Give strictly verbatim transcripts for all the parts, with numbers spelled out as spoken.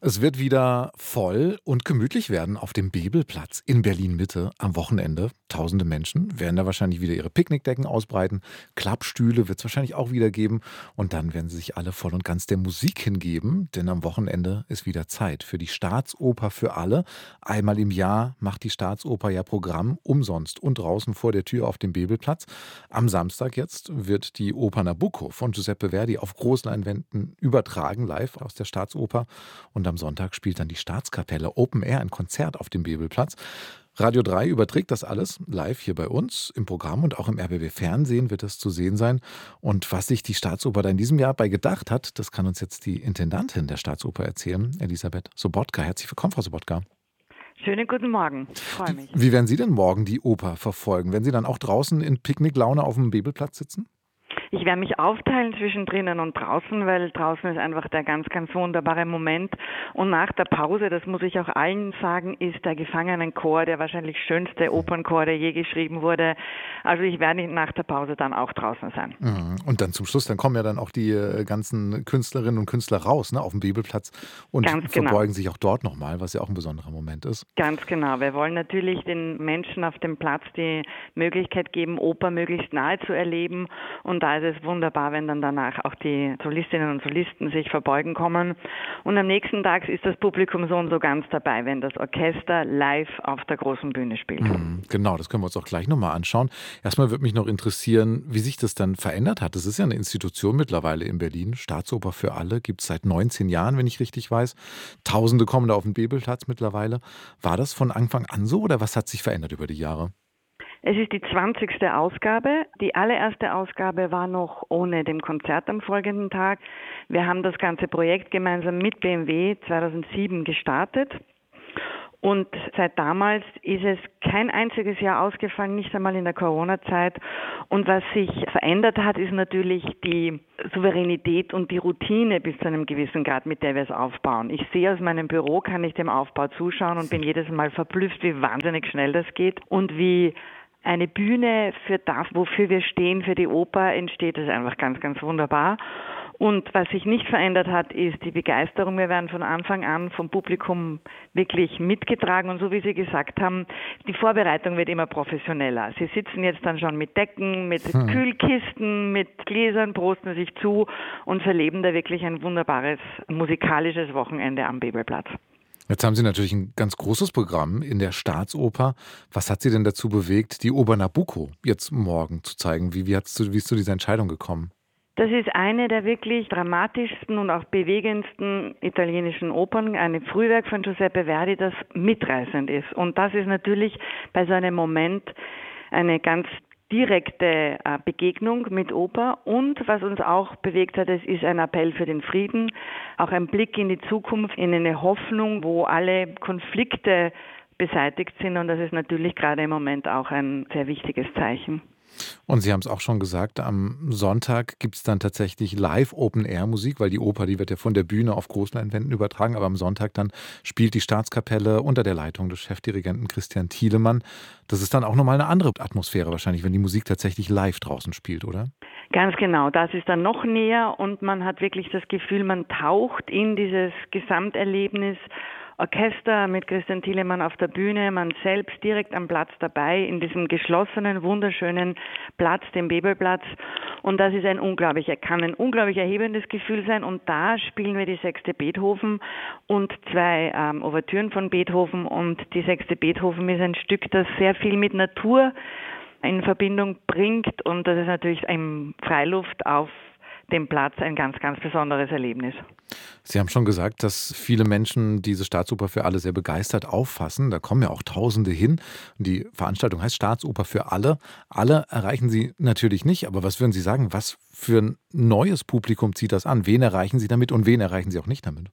Es wird wieder voll und gemütlich werden auf dem Bebelplatz in Berlin-Mitte am Wochenende. Tausende Menschen werden da wahrscheinlich wieder ihre Picknickdecken ausbreiten. Klappstühle wird es wahrscheinlich auch wieder geben. Und dann werden sie sich alle voll und ganz der Musik hingeben. Denn am Wochenende ist wieder Zeit für die Staatsoper für alle. Einmal im Jahr macht die Staatsoper ja Programm umsonst und draußen vor der Tür auf dem Bebelplatz. Am Samstag jetzt wird die Oper Nabucco von Giuseppe Verdi auf Großleinwänden übertragen, live aus der Staatsoper. Und am Sonntag spielt dann die Staatskapelle Open Air ein Konzert auf dem Bebelplatz. Radio drei überträgt das alles live hier bei uns im Programm und auch im R B B Fernsehen wird es zu sehen sein. Und was sich die Staatsoper da in diesem Jahr bei gedacht hat, das kann uns jetzt die Intendantin der Staatsoper erzählen, Elisabeth Sobotka. Herzlich willkommen, Frau Sobotka. Schönen guten Morgen, ich freue mich. Wie werden Sie denn morgen die Oper verfolgen? Werden Sie dann auch draußen in Picknicklaune auf dem Bebelplatz sitzen? Ich werde mich aufteilen zwischen drinnen und draußen, weil draußen ist einfach der ganz, ganz wunderbare Moment. Und nach der Pause, das muss ich auch allen sagen, ist der Gefangenenchor der wahrscheinlich schönste Opernchor, der je geschrieben wurde. Also ich werde nach der Pause dann auch draußen sein. Und dann zum Schluss, dann kommen ja dann auch die ganzen Künstlerinnen und Künstler raus, ne, auf dem Bebelplatz und Ganz genau. verbeugen sich auch dort nochmal, was ja auch ein besonderer Moment ist. Ganz genau. Wir wollen natürlich den Menschen auf dem Platz die Möglichkeit geben, Oper möglichst nahe zu erleben. Und da ist es wunderbar, wenn dann danach auch die Solistinnen und Solisten sich verbeugen kommen. Und am nächsten Tag ist das Publikum so und so ganz dabei, wenn das Orchester live auf der großen Bühne spielt. Mhm, genau, das können wir uns auch gleich nochmal anschauen. Erstmal würde mich noch interessieren, wie sich das dann verändert hat. Das ist ja eine Institution mittlerweile in Berlin. Staatsoper für alle gibt es seit neunzehn Jahren, wenn ich richtig weiß. Tausende kommen da auf den Bebelplatz mittlerweile. War das von Anfang an so oder was hat sich verändert über die Jahre? Es ist die zwanzigste Ausgabe. Die allererste Ausgabe war noch ohne dem Konzert am folgenden Tag. Wir haben das ganze Projekt gemeinsam mit B M W zweitausendsieben gestartet. Und seit damals ist es kein einziges Jahr ausgefallen, nicht einmal in der Corona-Zeit. Und was sich verändert hat, ist natürlich die Souveränität und die Routine bis zu einem gewissen Grad, mit der wir es aufbauen. Ich sehe aus meinem Büro, kann ich dem Aufbau zuschauen und bin jedes Mal verblüfft, wie wahnsinnig schnell das geht und wie eine Bühne für das, wofür wir stehen, für die Oper, entsteht. Das ist einfach ganz, ganz wunderbar. Und was sich nicht verändert hat, ist die Begeisterung. Wir werden von Anfang an vom Publikum wirklich mitgetragen. Und so wie Sie gesagt haben, die Vorbereitung wird immer professioneller. Sie sitzen jetzt dann schon mit Decken, mit hm. Kühlkisten, mit Gläsern, prosten sich zu und verleben da wirklich ein wunderbares musikalisches Wochenende am Bebelplatz. Jetzt haben Sie natürlich ein ganz großes Programm in der Staatsoper. Was hat Sie denn dazu bewegt, die Oper Nabucco jetzt morgen zu zeigen? Wie, wie, hat's zu, wie ist zu dieser Entscheidung gekommen? Das ist eine der wirklich dramatischsten und auch bewegendsten italienischen Opern, ein Frühwerk von Giuseppe Verdi, das mitreißend ist. Und das ist natürlich bei so einem Moment eine ganz direkte Begegnung mit Oper. Und was uns auch bewegt hat, es ist ein Appell für den Frieden, auch ein Blick in die Zukunft, in eine Hoffnung, wo alle Konflikte beseitigt sind. Und das ist natürlich gerade im Moment auch ein sehr wichtiges Zeichen. Und Sie haben es auch schon gesagt, am Sonntag gibt es dann tatsächlich Live-Open-Air-Musik, weil die Oper, die wird ja von der Bühne auf Großleinwänden übertragen, aber am Sonntag dann spielt die Staatskapelle unter der Leitung des Chefdirigenten Christian Thielemann. Das ist dann auch nochmal eine andere Atmosphäre wahrscheinlich, wenn die Musik tatsächlich live draußen spielt, oder? Ganz genau, das ist dann noch näher und man hat wirklich das Gefühl, man taucht in dieses Gesamterlebnis. Orchester mit Christian Thielemann auf der Bühne, man selbst direkt am Platz dabei, in diesem geschlossenen, wunderschönen Platz, dem Bebelplatz. Und das ist ein unglaublich, kann ein unglaublich erhebendes Gefühl sein. Und da spielen wir die sechste Beethoven und zwei ähm, Ouvertüren von Beethoven. Und die sechste Beethoven ist ein Stück, das sehr viel mit Natur in Verbindung bringt. Und das ist natürlich in Freiluft auf dem Platz ein ganz, ganz besonderes Erlebnis. Sie haben schon gesagt, dass viele Menschen diese Staatsoper für alle sehr begeistert auffassen. Da kommen ja auch Tausende hin. Die Veranstaltung heißt Staatsoper für alle. Alle erreichen Sie natürlich nicht. Aber was würden Sie sagen, was für ein neues Publikum zieht das an? Wen erreichen Sie damit und wen erreichen Sie auch nicht damit?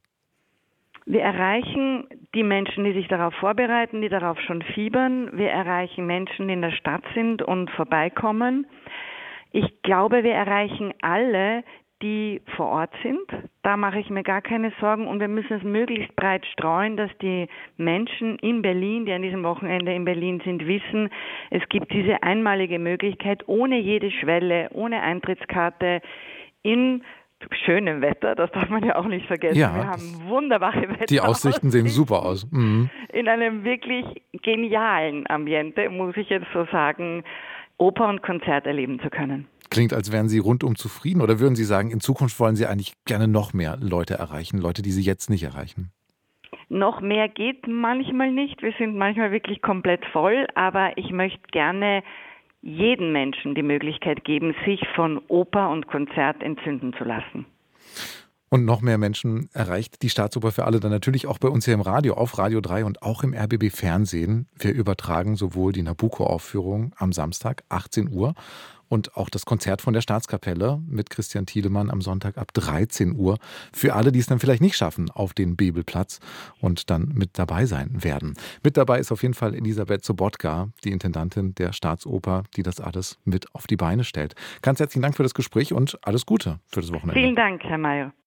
Wir erreichen die Menschen, die sich darauf vorbereiten, die darauf schon fiebern. Wir erreichen Menschen, die in der Stadt sind und vorbeikommen. Ich glaube, wir erreichen alle, die vor Ort sind. Da mache ich mir gar keine Sorgen und wir müssen es möglichst breit streuen, dass die Menschen in Berlin, die an diesem Wochenende in Berlin sind, wissen, es gibt diese einmalige Möglichkeit, ohne jede Schwelle, ohne Eintrittskarte in schönem Wetter, das darf man ja auch nicht vergessen. Ja, wir haben wunderbare Wetter. Die Aussichten sehen super aus. Mhm. In einem wirklich genialen Ambiente, muss ich jetzt so sagen, Oper und Konzert erleben zu können. Klingt, als wären Sie rundum zufrieden, oder würden Sie sagen, in Zukunft wollen Sie eigentlich gerne noch mehr Leute erreichen, Leute, die Sie jetzt nicht erreichen? Noch mehr geht manchmal nicht. Wir sind manchmal wirklich komplett voll, aber ich möchte gerne jeden Menschen die Möglichkeit geben, sich von Oper und Konzert entzünden zu lassen. Und noch mehr Menschen erreicht die Staatsoper für alle dann natürlich auch bei uns hier im Radio, auf Radio drei und auch im R B B Fernsehen. Wir übertragen sowohl die Nabucco-Aufführung am Samstag, achtzehn Uhr, und auch das Konzert von der Staatskapelle mit Christian Thielemann am Sonntag ab dreizehn Uhr. Für alle, die es dann vielleicht nicht schaffen auf den Bebelplatz und dann mit dabei sein werden. Mit dabei ist auf jeden Fall Elisabeth Sobotka, die Intendantin der Staatsoper, die das alles mit auf die Beine stellt. Ganz herzlichen Dank für das Gespräch und alles Gute für das Wochenende. Vielen Dank, Herr Mayer.